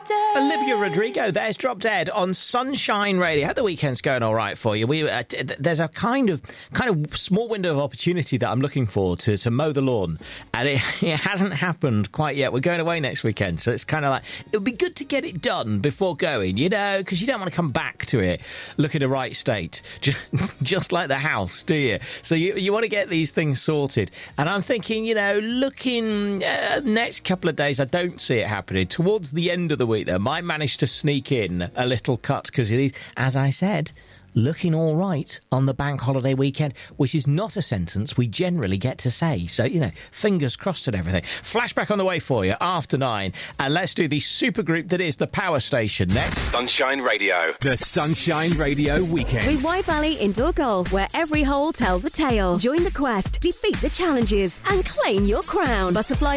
Olivia Rodrigo, there's Drop Dead on Sunshine Radio. How the weekend's going all right for you? There's a kind of small window of opportunity that I'm looking for to mow the lawn, and it hasn't happened quite yet. We're going away next weekend, so it's kind of like, it would be good to get it done before going, because you don't want to come back to it looking in the right state, just like the house, do you? So you want to get these things sorted, and I'm thinking, looking next couple of days, I don't see it happening. Towards the end of the week, though, might manage to sneak in a little cut, because it is, as I said, looking all right on the bank holiday weekend, which is not a sentence we generally get to say. So, fingers crossed and everything. Flashback on the way for you after 9. And let's do the supergroup that is the Power Station next. Sunshine Radio. The Sunshine Radio Weekend. With Wye Valley Indoor Golf, where every hole tells a tale. Join the quest, defeat the challenges, and claim your crown.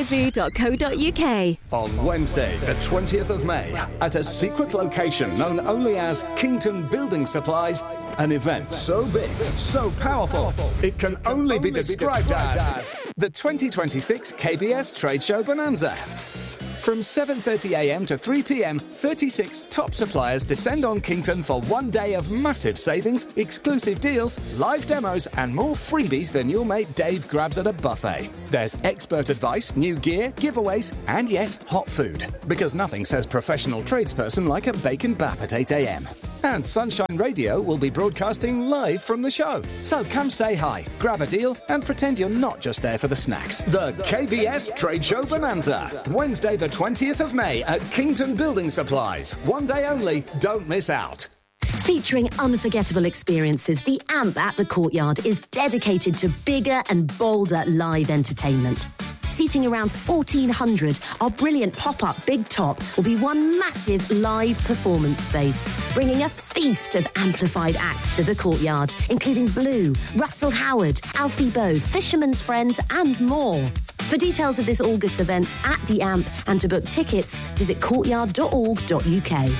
Butterflyzoo.co.uk. On Wednesday, the 20th of May, at a secret location known only as Kington Building Supplies, an event so big, so powerful, it can only be described as the 2026 KBS Trade Show Bonanza. From 7:30am to 3pm, 36 top suppliers descend on Kington for one day of massive savings, exclusive deals, live demos, and more freebies than your mate Dave grabs at a buffet. There's expert advice, new gear, giveaways, and yes, hot food. Because nothing says professional tradesperson like a bacon bap at 8am. And Sunshine Radio will be broadcasting live from the show. So come say hi, grab a deal, and pretend you're not just there for the snacks. The KBS Trade Show Bonanza. Wednesday the 20th of May at Kington Building Supplies. One day only, don't miss out. Featuring unforgettable experiences, the AMP at the Courtyard is dedicated to bigger and bolder live entertainment. Seating around 1,400, our brilliant pop-up Big Top will be one massive live performance space, bringing a feast of amplified acts to the Courtyard, including Blue, Russell Howard, Alfie Bowe, Fisherman's Friends, and more. For details of this August event at the AMP and to book tickets, visit courtyard.org.uk.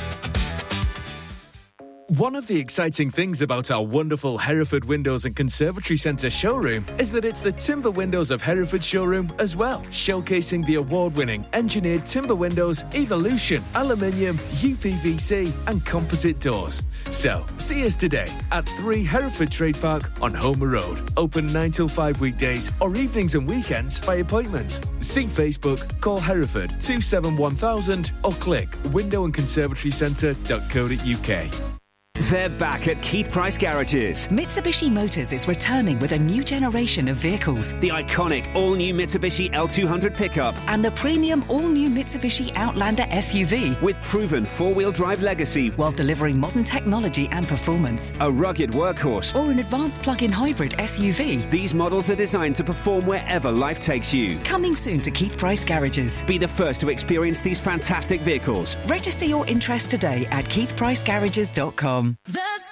One of the exciting things about our wonderful Hereford Windows and Conservatory Centre showroom is that it's the Timber Windows of Hereford showroom as well, showcasing the award-winning engineered timber windows, Evolution, aluminium, UPVC and composite doors. So, see us today at 3 Hereford Trade Park on Homer Road. Open 9 till 5 weekdays or evenings and weekends by appointment. See Facebook, call Hereford 271,000 or click windowandconservatorycentre.co.uk. They're back at Keith Price Garages. Mitsubishi Motors is returning with a new generation of vehicles. The iconic all-new Mitsubishi L200 pickup. And the premium all-new Mitsubishi Outlander SUV. With proven four-wheel drive legacy. While delivering modern technology and performance. A rugged workhorse. Or an advanced plug-in hybrid SUV. These models are designed to perform wherever life takes you. Coming soon to Keith Price Garages. Be the first to experience these fantastic vehicles. Register your interest today at keithpricegarages.com.